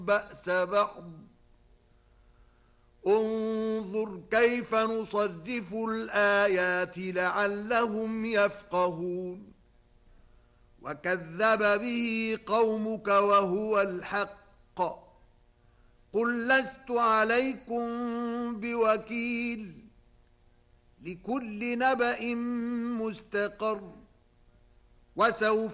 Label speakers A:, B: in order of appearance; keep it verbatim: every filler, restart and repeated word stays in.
A: بأس بعض انظر كيف نصرف الآيات لعلهم يفقهون وكذب به قومك وهو الحق قل لست عليكم بوكيل لكل نبأ مستقر وسوف